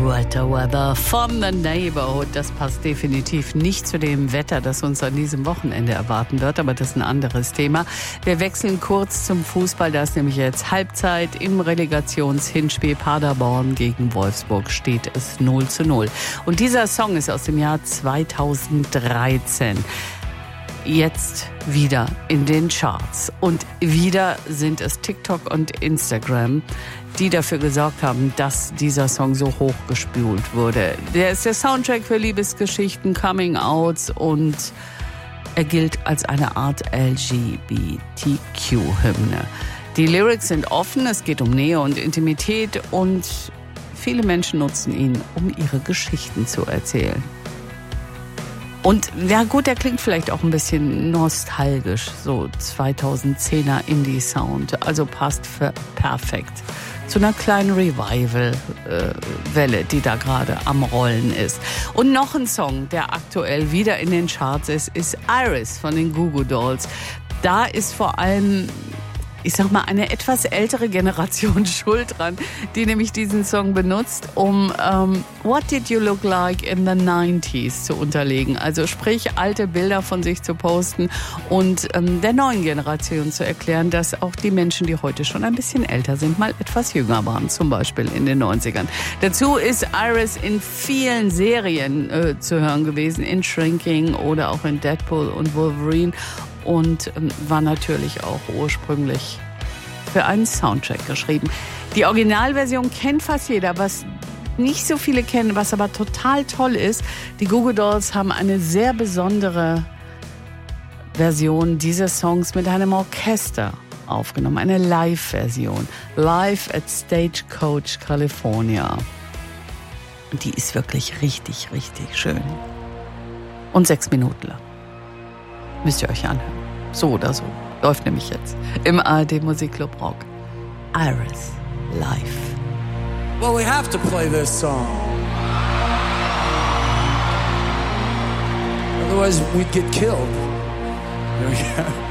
Wetter Weather von The Neighborhood. Das passt definitiv nicht zu dem Wetter, das uns an diesem Wochenende erwarten wird, aber das ist ein anderes Thema. Wir wechseln kurz zum Fußball, da ist nämlich jetzt Halbzeit. Im Relegationshinspiel Paderborn gegen Wolfsburg steht es 0:0. Und dieser Song ist aus dem Jahr 2013. Jetzt wieder in den Charts. Und wieder sind es TikTok und Instagram, die dafür gesorgt haben, dass dieser Song so hochgespült wurde. Der ist der Soundtrack für Liebesgeschichten, Coming-Outs und er gilt als eine Art LGBTQ-Hymne. Die Lyrics sind offen, es geht um Nähe und Intimität und viele Menschen nutzen ihn, um ihre Geschichten zu erzählen. Und ja gut, der klingt vielleicht auch ein bisschen nostalgisch, so 2010er Indie-Sound, also passt perfekt zu einer kleinen Revival-Welle, die da gerade am Rollen ist. Und noch ein Song, der aktuell wieder in den Charts ist Iris von den Goo Goo Dolls. Da ist vor allem, ich sag mal, eine etwas ältere Generation schuld dran, die nämlich diesen Song benutzt, um What Did You Look Like in the 90s zu unterlegen. Also sprich, alte Bilder von sich zu posten und der neuen Generation zu erklären, dass auch die Menschen, die heute schon ein bisschen älter sind, mal etwas jünger waren, zum Beispiel in den 90ern. Dazu ist Iris in vielen Serien zu hören gewesen, in Shrinking oder auch in Deadpool und Wolverine. Und war natürlich auch ursprünglich für einen Soundtrack geschrieben. Die Originalversion kennt fast jeder, was nicht so viele kennen, was aber total toll ist. Die Goo Goo Dolls haben eine sehr besondere Version dieses Songs mit einem Orchester aufgenommen, eine Live-Version. Live at Stagecoach California. Und die ist wirklich richtig, richtig schön. Und 6 Minuten lang. Müsst ihr euch anhören. So oder so. Läuft nämlich jetzt im ARD Musikclub Rock. Iris live. Well, we have to play this song. Otherwise, we'd get killed. There we go.